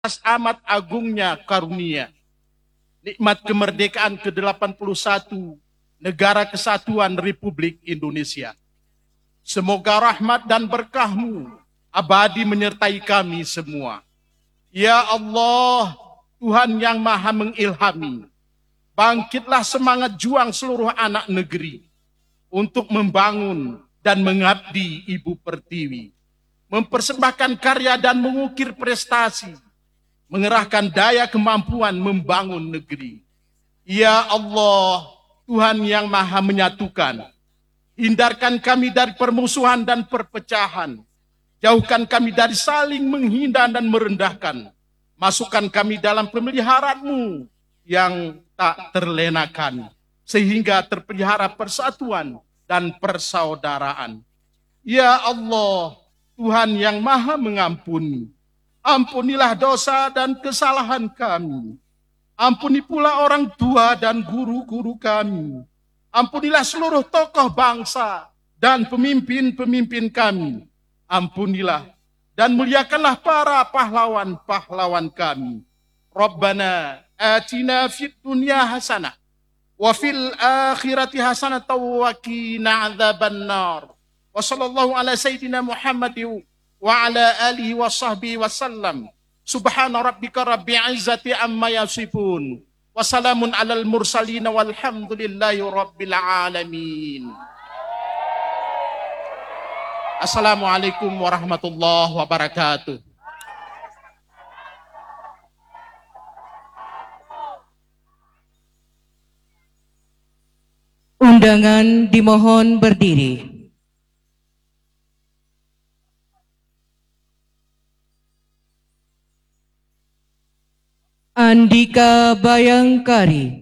amat agungnya karunia, nikmat kemerdekaan ke-81 Negara Kesatuan Republik Indonesia. Semoga rahmat dan berkah-Mu abadi menyertai kami semua. Ya Allah, Tuhan yang maha mengilhami, bangkitlah semangat juang seluruh anak negeri untuk membangun dan mengabdi Ibu Pertiwi, mempersembahkan karya dan mengukir prestasi, mengerahkan daya kemampuan membangun negeri. Ya Allah, Tuhan yang maha menyatukan, hindarkan kami dari permusuhan dan perpecahan, jauhkan kami dari saling menghina dan merendahkan, masukkan kami dalam pemeliharaan-Mu yang tak terlenakan, sehingga terpelihara persatuan dan persaudaraan. Ya Allah, Tuhan yang maha mengampuni, ampunilah dosa dan kesalahan kami. Ampuni pula orang tua dan guru-guru kami. Ampunilah seluruh tokoh bangsa dan pemimpin-pemimpin kami. Ampunilah dan muliakanlah para pahlawan-pahlawan kami. Rabbana atina fid dunya hasanah wa fil akhirati hasanah wa qina adzabannar. Wa sallallahu ala sayyidina Muhammadin wa ala alihi wa sahbihi wasallam. Subhana rabbika rabbil izzati amma yasifun. Wassalamun alal mursalin walhamdulillahi rabbil alamin. Assalamualaikum warahmatullahi wabarakatuh. Undangan dimohon berdiri. Andika Bayangkari,